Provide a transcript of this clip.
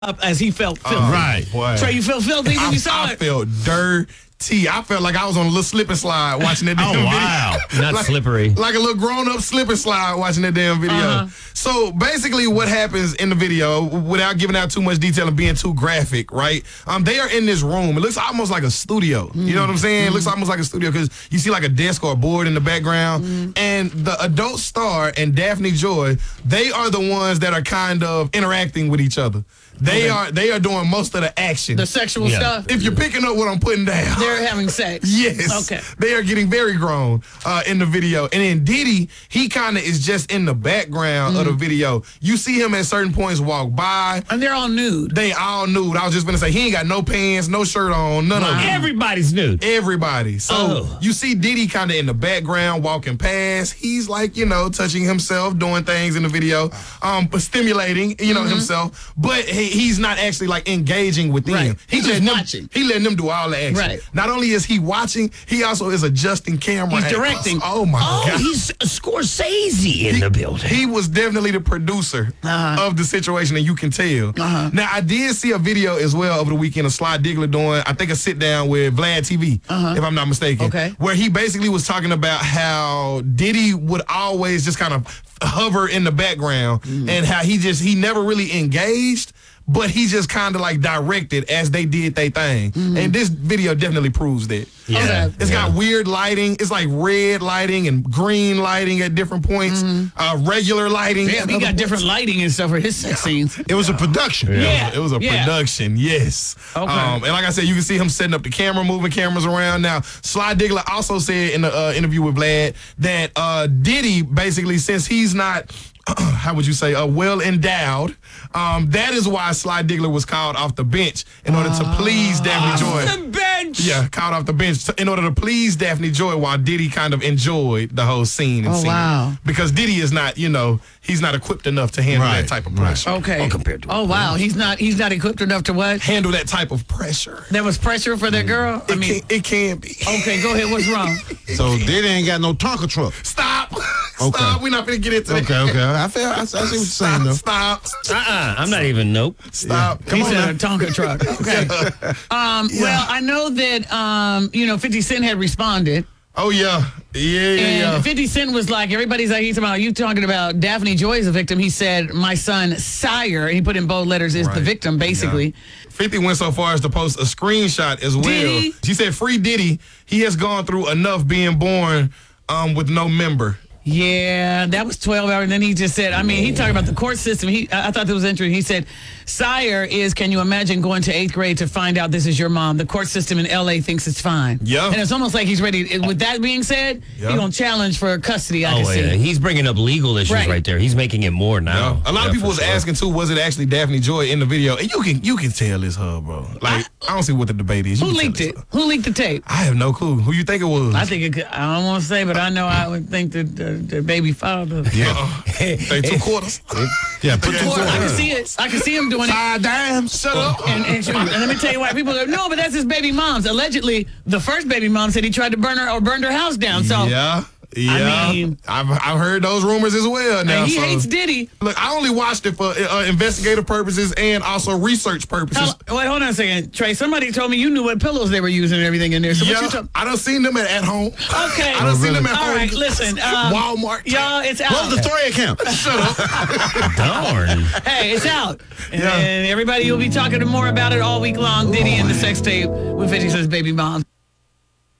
up as he felt filthy. Right. Boy. Trey, you felt filthy when you saw I it? felt dirty. I felt like I was on a little slip and slide watching that damn wow. video. Not slippery. Like a little grown-up slip and slide watching that damn video. So basically what happens in the video, without giving out too much detail and being too graphic, right? They are in this room. It looks almost like a studio. You know what I'm saying? It looks almost like a studio because you see like a desk or a board in the background. And the adult star and Daphne Joy, they are the ones that are kind of interacting with each other. They are doing most of the action. The sexual stuff? If you're picking up what I'm putting down. They're having sex. Yes. Okay. They are getting very grown in the video. And then Diddy, he kind of is just in the background of the video. You see him at certain points walk by. And they're all nude. They all nude. I was just going to say, he ain't got no pants, no shirt on, none of them. Everybody's nude. Everybody. So you see Diddy kind of in the background walking past. He's like, touching himself, doing things in the video, but stimulating, himself. But he's not actually like engaging with them. Right. He's just letting watching. He letting them do all the action. Right. Not only is he watching, he also is adjusting camera. He's angles. directing. Oh my God. He's Scorsese in the building. He was definitely the producer of the situation, and you can tell. Now, I did see a video as well over the weekend of Sly Diggler doing, I think, a sit-down with Vlad TV, if I'm not mistaken, where he basically was talking about how Diddy would always just kind of hover in the background and how he never really engaged, but he just kind of like directed as they did their thing. And this video definitely proves that. Yeah. It's got weird lighting. It's like red lighting and green lighting at different points, regular lighting. Yeah, he got different lighting and stuff for his sex scenes. It was a production. Yeah. It was a production, yes. Okay. And like I said, you can see him setting up the camera, moving cameras around. Now, Sly Diggler also said in the interview with Vlad that Diddy, basically, since he's not, how would you say, well endowed, that is why Sly Diggler was called off the bench in order to please Daphne Joy. The bench! Yeah, called off the bench in order to please Daphne Joy while Diddy kind of enjoyed the whole scene. And wow. Because Diddy is not, he's not equipped enough to handle that type of pressure. Okay. Compared to wow. He's not equipped enough to what? Handle that type of pressure. There was pressure for that girl? It can be. Okay, go ahead. What's wrong? So Diddy ain't got no Tonka truck. Stop. Stop. We're not going to get into that. Okay. I see what you're saying, though. Stop. I'm not even, nope. Stop. He said a Tonka truck. Okay. Well, I know that, 50 Cent had responded. Oh, yeah. Yeah. And 50 Cent was like, everybody's like, you talking about Daphne Joy as a victim. He said, my son, Sire, and he put in bold letters, is the victim, basically. Yeah. 50 went so far as to post a screenshot as well. Diddy? She said, free Diddy. He has gone through enough being born with no member. Yeah, that was 12 hours. And then he just said, he talked about the court system. I thought that was interesting. He said, Sire is, can you imagine going to 8th grade to find out this is your mom? The court system in L.A. thinks it's fine. Yeah. And it's almost like he's ready. With that being said, he's going to challenge for custody, I can see. Yeah. He's bringing up legal issues right there. He's making it more now. Yeah. A lot of people was asking, too, was it actually Daphne Joy in the video? And you can tell it's her, bro. Like, I don't see what the debate is. Who leaked it? Who leaked the tape? I have no clue. Who you think it was? I think I don't want to say, but I know I would think that the baby father. Yeah. They 2 quarters. Yeah, put 2 quarters. I can see it. I can see him doing it. 5 dimes. Shut up. And let me tell you why people go, no, but that's his baby mom's. Allegedly, the first baby mom said he tried to burned her house down. So Yeah. I mean, I've heard those rumors as well. Now he hates Diddy. Look, I only watched it for investigative purposes and also research purposes. Wait, hold on a second, Trey. Somebody told me you knew what pillows they were using and everything in there. So what you talking? I done seen them at home. Okay, I done seen them at home. All right, listen, Walmart. y'all, it's out. What's the story account? Shut up. Darn. Hey, it's out. And everybody will be talking more about it all week long. Diddy and the sex tape with 50 Cent's baby mom.